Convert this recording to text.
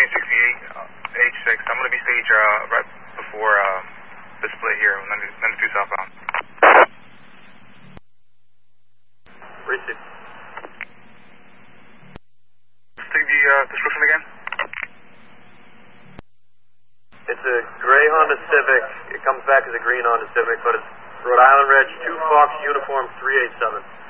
H6. I'm going to be stage right before the split here, 92 southbound. Receive. Take the description again. It's a gray Honda Civic. It comes back as a green Honda Civic, but it's Rhode Island Reg 2 Fox Uniform 387.